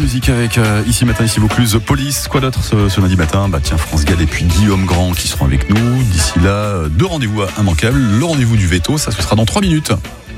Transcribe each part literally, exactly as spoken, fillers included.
musique avec euh, ici matin, ici Vaucluse, Police. Quoi d'autre ce, ce lundi matin? Bah tiens, France Gall et puis Guillaume Grand qui seront avec nous. D'ici là, deux rendez-vous immanquables. Le rendez-vous du veto, ça ce sera dans trois minutes.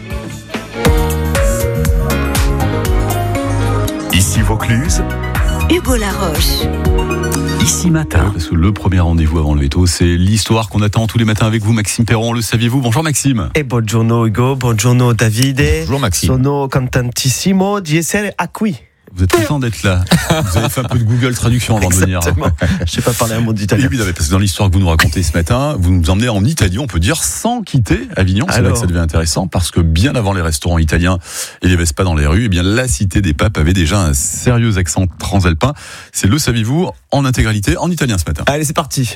Ici Vaucluse, Hugo Laroche. Ici matin. Ouais, parce que le premier rendez-vous avant le veto, c'est l'histoire qu'on attend tous les matins avec vous, Maxime Perron. Le saviez-vous? Bonjour Maxime. E buongiorno Hugo, buongiorno Davide. Bonjour Maxime. Sono contentissimo di essere qui. Vous êtes content d'être là. Vous avez fait un peu de Google Traduction avant de venir. Exactement. Je sais pas parler un mot d'italien. Oui, parce que dans l'histoire que vous nous racontez ce matin, vous nous emmenez en Italie, on peut dire, sans quitter Avignon. C'est Alors. là que ça devient intéressant, parce que bien avant les restaurants italiens et les Vespas dans les rues, eh bien, la cité des papes avait déjà un sérieux accent transalpin. C'est le saviez-vous en intégralité en italien ce matin. Allez, c'est parti.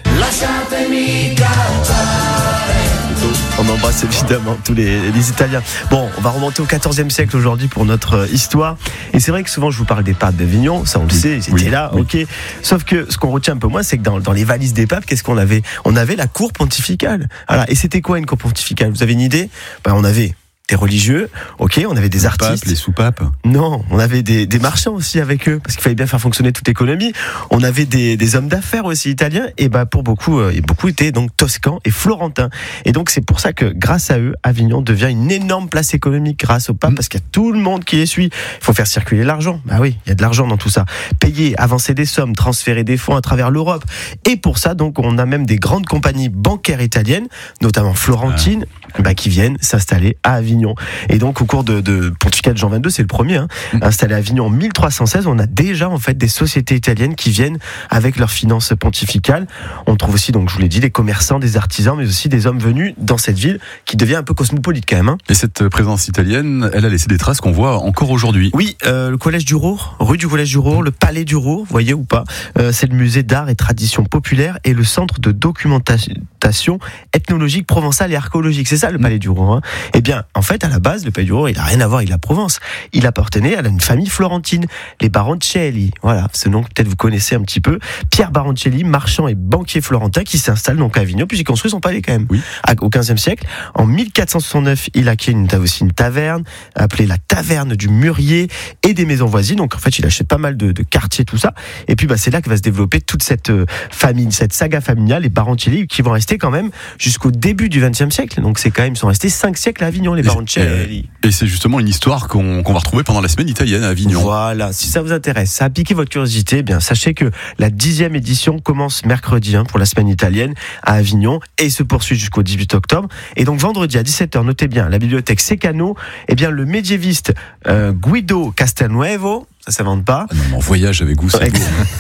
On embrasse évidemment tous les, les Italiens. Bon, on va remonter au quatorzième siècle aujourd'hui pour notre euh, histoire. Et c'est vrai que souvent je vous parle des papes d'Avignon, ça on le sait, ils étaient oui, là, oui. ok. Sauf que ce qu'on retient un peu moins, c'est que dans, dans les valises des papes, qu'est-ce qu'on avait? On avait la cour pontificale. Voilà. Et c'était quoi une cour pontificale? Vous avez une idée? Ben, on avait des religieux, ok, on avait des Les artistes. papes, les sous-papes. Non, on avait des, des marchands aussi avec eux, parce qu'il fallait bien faire fonctionner toute l'économie. On avait des, des hommes d'affaires aussi italiens, et bah pour beaucoup, euh, et beaucoup étaient donc toscans et florentins. Et donc c'est pour ça que grâce à eux, Avignon devient une énorme place économique grâce au pape, Mmh. parce qu'il y a tout le monde qui les suit. Il faut faire circuler l'argent. Bah oui, il y a de l'argent dans tout ça. Payer, avancer des sommes, transférer des fonds à travers l'Europe. Et pour ça, donc, on a même des grandes compagnies bancaires italiennes, notamment Florentine, ah. bah, qui viennent s'installer à Avignon. Et donc, au cours de, de pontificat de Jean vingt-deux, c'est le premier, hein, mmh. installé à Avignon en mille trois cent seize, on a déjà en fait des sociétés italiennes qui viennent avec leurs finances pontificales. On trouve aussi, donc je vous l'ai dit, des commerçants, des artisans, mais aussi des hommes venus dans cette ville qui devient un peu cosmopolite quand même. Hein. Et cette présence italienne, elle a laissé des traces qu'on voit encore aujourd'hui. Oui, euh, le collège du Roure, rue du collège du Roure, le palais du Roure, vous voyez ou pas, euh, c'est le musée d'art et tradition populaire et le centre de documentation ethnologique, provençale et archéologique. C'est ça le palais du Roure. Hein. Eh bien, en fait, à la base, le palais du Roure, il n'a rien à voir avec la Provence. Il appartenait à une famille florentine, les Baroncelli. Voilà, ce nom que peut-être vous connaissez un petit peu. Pierre Baroncelli, marchand et banquier florentin, qui s'installe donc à Avignon, puis il construit son palais quand même. Oui. Au quinzième siècle. En mille quatre cent soixante-neuf, il acquiert une, aussi une taverne, appelée la taverne du Mûrier, et des maisons voisines. Donc en fait, il achète pas mal de, de quartiers, tout ça. Et puis bah, c'est là que va se développer toute cette euh, famille, cette saga familiale, les Baroncelli, qui vont rester quand même jusqu'au début du vingtième siècle. Donc c'est quand même, ils sont restés cinq siècles à Avignon, les Baroncelli. Et c'est justement une histoire qu'on, qu'on va retrouver pendant la semaine italienne à Avignon. Voilà, si ça vous intéresse, ça a piqué votre curiosité, eh bien sachez que la dixième édition commence mercredi hein, pour la semaine italienne à Avignon et se poursuit jusqu'au dix-huit octobre. Et donc vendredi à dix-sept heures, notez bien, la bibliothèque Secano, eh bien le médiéviste euh, Guido Castelnuovo, ça s'invente pas. Ah non, mais en voyage avec vous, c'est beau.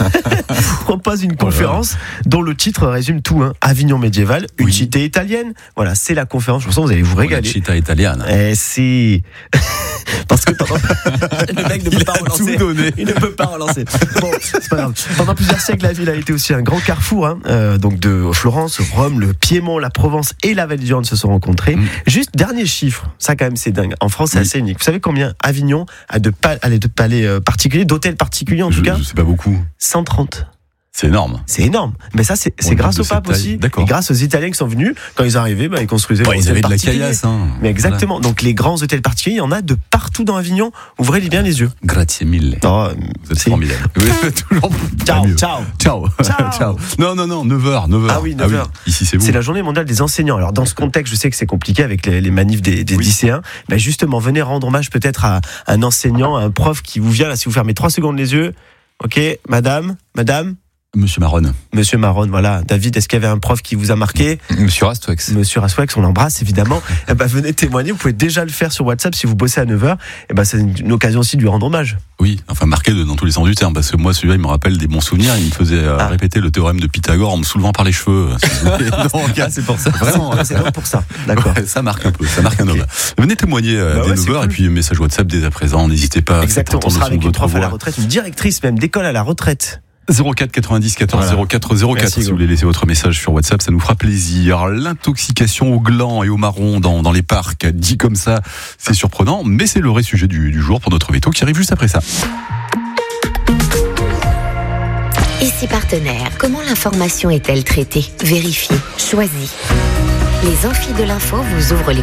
propose une conférence dont le titre résume tout. Hein. Avignon médiéval, une Oui. cité italienne. Voilà, c'est la conférence. Je pense que vous allez vous régaler. La città italiana. Eh si. Parce que pendant... le mec ne peut Il pas a relancer. tout donné. Il ne peut pas relancer. Bon, c'est pas grave. Pendant plusieurs siècles, la ville a été aussi un grand carrefour. Hein. Euh, donc de Florence, Rome, le Piémont, la Provence et la Vallée du Rhône se sont rencontrés. Mm. Juste dernier chiffre. Ça quand même c'est dingue. En France, c'est oui. assez unique. Vous savez combien Avignon a de, pa- a de palais euh, particuliers, d'hôtels particuliers en je, tout cas? Je sais pas beaucoup. cent trente. C'est énorme. C'est énorme. Mais ça, c'est, c'est grâce au pape aussi. D'accord. Et grâce aux Italiens qui sont venus. Quand ils arrivaient, bah, ils construisaient. Ouais, ils avaient de la caillasse. Hein. Mais exactement. Voilà. Donc les grands hôtels particuliers, il y en a de partout dans Avignon. Ouvrez bien les yeux. Grazie mille. Oh, vous êtes formidable. Vous êtes toujours ciao, ciao. Ciao. Ciao. Ciao. Non, non, non, neuf heures. neuf heures. Ah oui, neuf heures. Ah oui. Ici, c'est vous. C'est la journée mondiale des enseignants. Alors dans ce contexte, je sais que c'est compliqué avec les, les manifs des, des oui. lycéens. Mais justement, venez rendre hommage peut-être à un enseignant, à un prof qui vous vient là, si vous fermez trois secondes les yeux. Ok, madame, madame. Monsieur Marron. Monsieur Marron, voilà. David, est-ce qu'il y avait un prof qui vous a marqué? Monsieur Rastwex. Monsieur Rastwex, on l'embrasse évidemment. Eh ben, venez témoigner, vous pouvez déjà le faire sur WhatsApp si vous bossez à neuf heures. Eh ben, c'est une occasion aussi de lui rendre hommage. Oui, enfin marqué de, dans tous les sens du terme, parce que moi celui-là il me rappelle des bons souvenirs, il me faisait euh, ah. répéter le théorème de Pythagore en me soulevant par les cheveux. Donc, ah, c'est pour ça. Vraiment, c'est donc pour ça. D'accord. Ouais, ça marque un peu, ça marque okay. un homme. Venez témoigner euh, bah dès ouais, neuf heures cool. Et puis message WhatsApp dès à présent, n'hésitez pas. Exactement, on sera avec une prof à la retraite, une directrice même d'école à la retraite. zéro quatre quatre-vingt-dix quatorze voilà. zéro quatre zéro quatre. Merci, si vous voulez laisser votre message sur WhatsApp, ça nous fera plaisir. L'intoxication au gland et au marron dans, dans les parcs, dit comme ça, c'est surprenant, mais c'est le vrai sujet du, du jour pour notre veto qui arrive juste après ça. Ici Partenaire, comment l'information est-elle traitée, vérifiée, choisie? Les amphis de l'info vous ouvrent les